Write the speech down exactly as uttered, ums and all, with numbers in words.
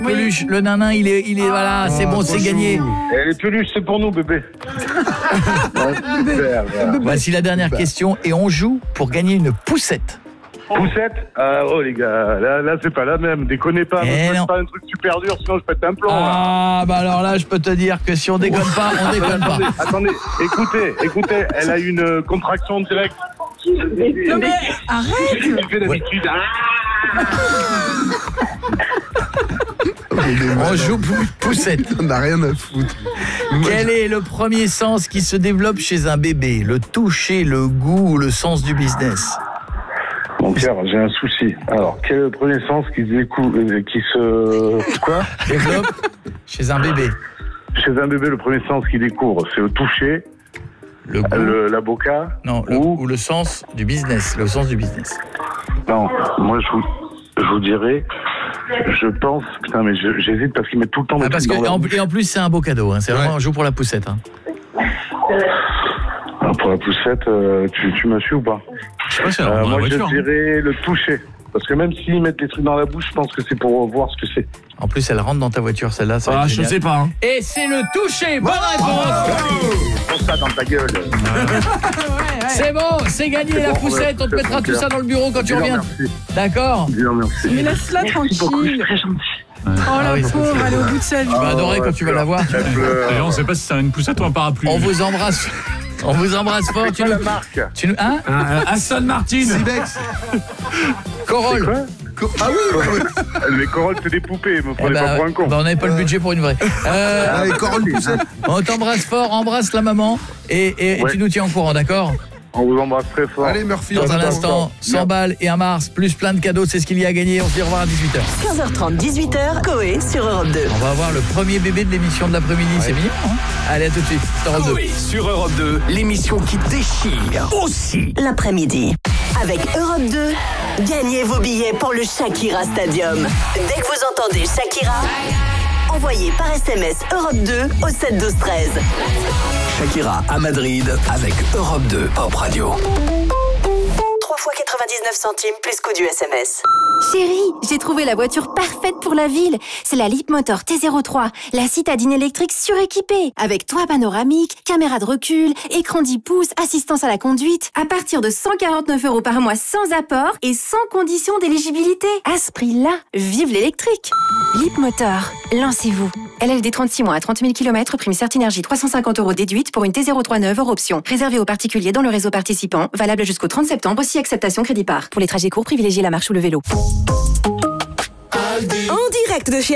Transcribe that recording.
Peluche, le nanin, il est, il est voilà, c'est bon, c'est gagné. Et les peluches, c'est pour nous, bébé. Ouais, super, voilà. Voici la dernière question et on joue pour gagner une poussette. Poussette ah, oh les gars, là, là c'est pas la même, déconnez pas, Eh ne non. faites pas un truc super dur, sinon je pète un plomb. là. Ah bah alors là, je peux te dire que si on déconne pas, on déconne pas. Attendez, attendez, écoutez, écoutez, elle a une contraction directe. Non mais arrête. Elle fait d'habitude. Ah On joue pour une poussette. On n'a rien à foutre. Quel est le premier sens qui se développe chez un bébé? Le toucher, le goût ou le sens du business? Mon cœur, j'ai un souci. Alors, quel est le premier sens qui se décou- euh, qui se quoi Développe chez un bébé. Chez un bébé, le premier sens qu'il découvre, c'est le toucher, Le goût. le, la boca. Non, le, ou ou le sens du business. Le sens du business. non. Moi, je vous, je vous dirais, je pense, putain, mais je- j'hésite parce qu'ils mettent tout le temps des Ah, parce trucs que, dans et, leur en, et en plus, c'est un beau cadeau. Hein. C'est vraiment, on joue pour la poussette. Hein. Alors, pour la poussette, euh, tu, tu m'as su ou pas? Je sais pas si elle Euh, rentre dans la Moi, je voiture. dirais le toucher. Parce que même s'ils mettent des trucs dans la bouche, je pense que c'est pour voir ce que c'est. En plus, elle rentre dans ta voiture, celle-là. Ça va Ah, être je génial. sais pas. Hein. Et c'est le toucher. Bonne réponse. Prends ça dans ta gueule. C'est bon, c'est gagné la bon, poussette. ouais, On te mettra c'est tout bon. ça dans le bureau quand tu Dis-leur reviens. merci. D'accord. Dis-leur merci. Mais laisse-la tranquille. Très gentil. Oh la oui, ça, pauvre, c'est elle est au bout de sa vie. Tu vas adorer ouais, quand tu vas la voir. Elle pleure. D'ailleurs, on sait pas si c'est une poussette ou un parapluie. On vous embrasse. On vous embrasse fort. Tu Pas nous, la marque. tu nous, hein Un- un Aston Martin. Sibex. Corolle. Quoi Co- Ah oui, Les corolles, c'est des poupées, me Eh prenez ben, pas pour un con. ben, on n'avait pas le budget pour une vraie. Euh, ah, les corolles poussettes. on t'embrasse fort, embrasse la maman et, et- et Ouais. tu nous tiens au courant, d'accord? On vous embrasse très fort. Allez, Murphy. Dans on un t'attend. instant, cent balles et un Mars, plus plein de cadeaux, c'est ce qu'il y a à gagner. On se dit au revoir à dix-huit heures. quinze heures trente, dix-huit heures, Coé sur Europe deux. On va avoir le premier bébé de l'émission de l'après-midi, c'est mignon, hein? Allez, à tout de suite, c'est Europe deux. Coé sur Europe deux, l'émission qui déchire aussi. L'après-midi. Avec Europe deux, gagnez vos billets pour le Shakira Stadium. Dès que vous entendez Shakira, envoyez par S M S Europe deux au sept douze treize. Shakira à Madrid avec Europe deux Pop Radio. trois fois quatre-vingt-dix-neuf centimes plus coût du S M S. Chérie, j'ai trouvé la voiture parfaite pour la ville. C'est la Leapmotor T zéro trois, la citadine électrique suréquipée. Avec toit panoramique, caméra de recul, écran dix pouces, assistance à la conduite. À partir de cent quarante-neuf euros par mois sans apport et sans condition d'éligibilité. À ce prix-là, vive l'électrique. Leapmotor, lancez-vous. L L D trente-six mois à trente mille kilomètres, prime Certinergie trois cent cinquante euros déduite pour une T zéro trois neuve hors option. Réservé aux particuliers dans le réseau participant, valable jusqu'au trente septembre, si acceptation crédit par. Pour les trajets courts, privilégiez la marche ou le vélo. En direct de chez